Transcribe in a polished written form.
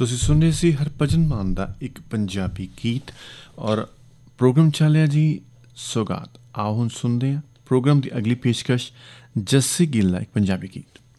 ਤੁਸੀਂ ਸੁਣ ਰਹੇ ਸੀ ਹਰਭਜਨ ਮਾਨ ਦਾ ਇੱਕ ਪੰਜਾਬੀ ਗੀਤ ਔਰ ਪ੍ਰੋਗਰਾਮ ਚੱਲਿਆ ਜੀ ਸੌਗਾਤ। ਆਓ ਹੁਣ ਸੁਣਦੇ ਹਾਂ ਪ੍ਰੋਗਰਾਮ ਦੀ ਅਗਲੀ ਪੇਸ਼ਕਸ਼ ਜੱਸੀ ਗਿੱਲ ਦਾ ਇੱਕ ਪੰਜਾਬੀ ਗੀਤ।